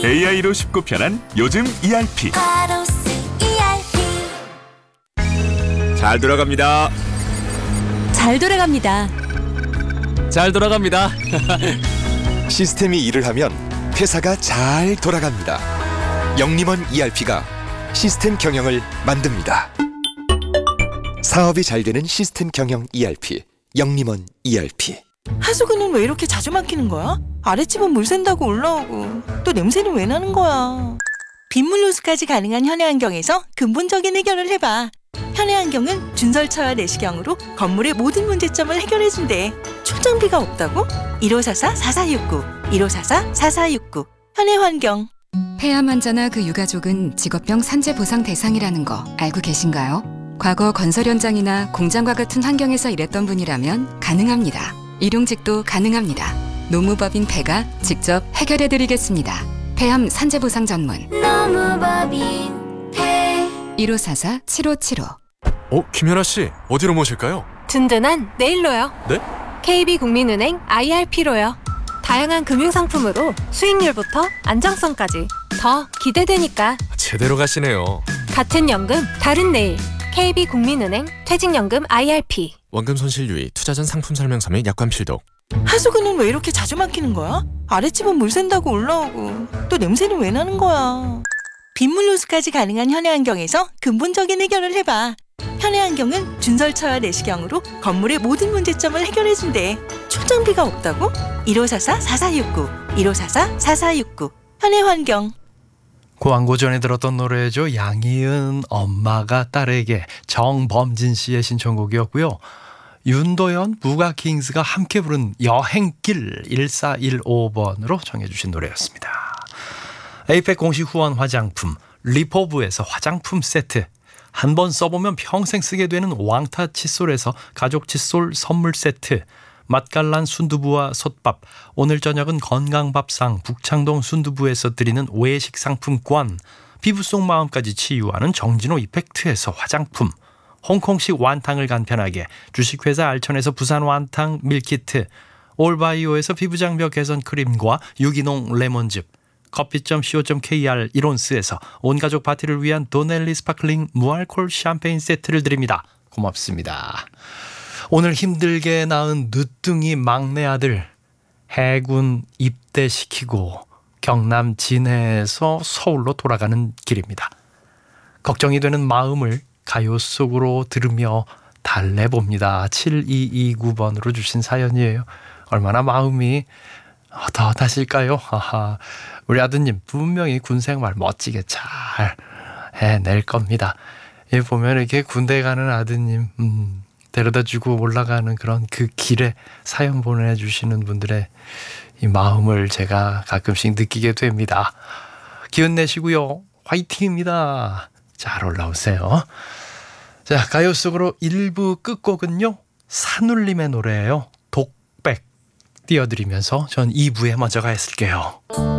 AI로 쉽고 편한 요즘 ERP. 잘 돌아갑니다. 잘 돌아갑니다. 잘 돌아갑니다. 시스템이 일을 하면 회사가 잘 돌아갑니다. 영림원 ERP가 시스템 경영을 만듭니다. 사업이 잘 되는 시스템 경영 ERP, 영림원 ERP. 하수구는 왜 이렇게 자주 막히는 거야? 아랫집은 물 샌다고 올라오고 또 냄새는 왜 나는 거야? 빗물 누수까지 가능한 현해환경에서 근본적인 해결을 해봐. 현해환경은 준설차와 내시경으로 건물의 모든 문제점을 해결해준대. 출장비가 없다고? 1544-4469 1544-4469 현해환경. 폐암 환자나 그 유가족은 직업병 산재 보상 대상이라는 거 알고 계신가요? 과거 건설 현장이나 공장과 같은 환경에서 일했던 분이라면 가능합니다. 일용직도 가능합니다. 노무법인 폐가 직접 해결해드리겠습니다. 폐암 산재 보상 전문 노무법인 폐 1544-7575. 김연아 씨, 어디로 모실까요? 든든한 내일로요. 네? KB국민은행 IRP로요. 다양한 금융상품으로 수익률부터 안정성까지 더 기대되니까. 제대로 가시네요. 같은 연금 다른 내일. KB국민은행 퇴직연금 IRP. 원금 손실 유의, 투자 전 상품 설명서 및 약관 필독. 하수구는 왜 이렇게 자주 막히는 거야? 아랫집은 물 샌다고 올라오고 또 냄새는 왜 나는 거야? 빗물 누수까지 가능한 현해환경에서 근본적인 해결을 해봐. 현해환경은 준설차와 내시경으로 건물의 모든 문제점을 해결해준대. 출장비가 없다고? 1544-4469 1544-4469 현해환경. 광고 전에 들었던 노래죠. 양희은 엄마가 딸에게, 정범진 씨의 신청곡이었고요. 윤도현, 부가킹스가 함께 부른 여행길 1415번으로 정해주신 노래였습니다. 에이펙 공식 후원 화장품 리포브에서 화장품 세트, 한 번 써보면 평생 쓰게 되는 왕타 칫솔에서 가족 칫솔 선물 세트, 맛깔난 순두부와 솥밥, 오늘 저녁은 건강밥상 북창동 순두부에서 드리는 외식 상품권, 피부 속 마음까지 치유하는 정진호 이펙트에서 화장품, 홍콩식 완탕을 간편하게 주식회사 알천에서 부산 완탕 밀키트, 올바이오에서 피부장벽 개선 크림과 유기농 레몬즙, 커피.co.kr 이론스에서 온가족 파티를 위한 도넬리 스파클링 무알콜 샴페인 세트를 드립니다. 고맙습니다. 오늘 힘들게 낳은 늦둥이 막내 아들 해군 입대시키고 경남 진해에서 서울로 돌아가는 길입니다. 걱정이 되는 마음을 가요 속으로 들으며 달래봅니다. 7229번으로 주신 사연이에요. 얼마나 마음이 허덕하실까요? 우리 아드님 분명히 군생활 멋지게 잘 해낼 겁니다. 보면 이렇게 군대 가는 아드님 데려다주고 올라가는 그런 그 길에 사연 보내주시는 분들의 이 마음을 제가 가끔씩 느끼게 됩니다. 기운 내시고요. 화이팅입니다. 잘 올라오세요. 자, 가요 속으로 1부 끝곡은요, 산울림의 노래예요. 독백 띄워드리면서 전 2부에 먼저 가 있을게요.